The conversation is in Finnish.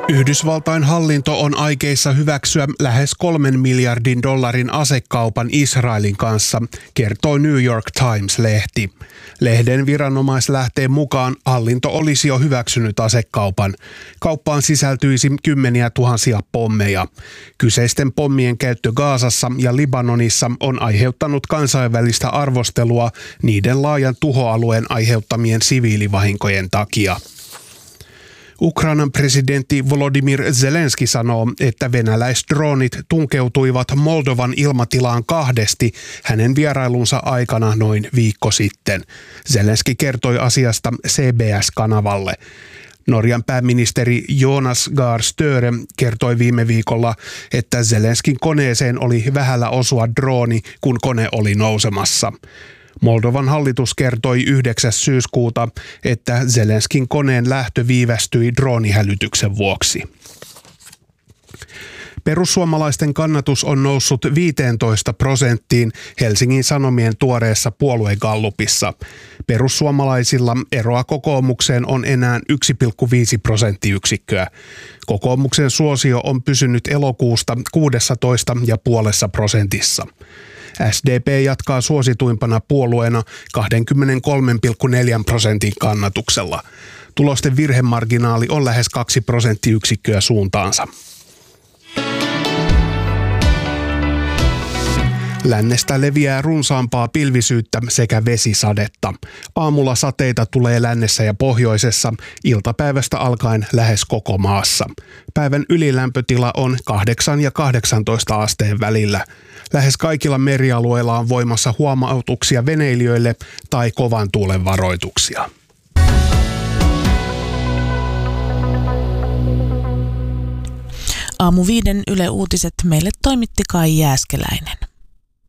Yhdysvaltain hallinto on aikeissa hyväksyä lähes $3 miljardin asekaupan Israelin kanssa, kertoi New York Times-lehti. Lehden viranomaislähteen mukaan hallinto olisi jo hyväksynyt asekaupan. Kauppaan sisältyisi kymmeniä tuhansia pommeja. Kyseisten pommien käyttö Gazassa ja Libanonissa on aiheuttanut kansainvälistä arvostelua niiden laajan tuhoalueen aiheuttamien siviilivahinkojen takia. Ukrainan presidentti Volodymyr Zelenski sanoo, että venäläisdroonit tunkeutuivat Moldovan ilmatilaan kahdesti hänen vierailunsa aikana noin viikko sitten. Zelenski kertoi asiasta CBS-kanavalle. Norjan pääministeri Jonas Gahr Støre kertoi viime viikolla, että Zelenskin koneeseen oli vähällä osua drooni, kun kone oli nousemassa. Moldovan hallitus kertoi 9. syyskuuta, että Zelenskin koneen lähtö viivästyi droonihälytyksen vuoksi. Perussuomalaisten kannatus on noussut 15% Helsingin Sanomien tuoreessa puoluegallupissa. Perussuomalaisilla eroa kokoomukseen on enää 1,5 prosenttiyksikköä. Kokoomuksen suosio on pysynyt elokuusta 16,5%. SDP jatkaa suosituimpana puolueena 23,4% kannatuksella. Tulosten virhemarginaali on lähes 2 prosenttiyksikköä suuntaansa. Lännestä leviää runsaampaa pilvisyyttä sekä vesisadetta. Aamulla sateita tulee lännessä ja pohjoisessa, iltapäivästä alkaen lähes koko maassa. Päivän ylilämpötila on 8 ja 18 asteen välillä. Lähes kaikilla merialueilla on voimassa huomautuksia veneilijöille tai kovan tuulen varoituksia. Aamu 5 Yle Uutiset meille toimitti Kai Jääskeläinen.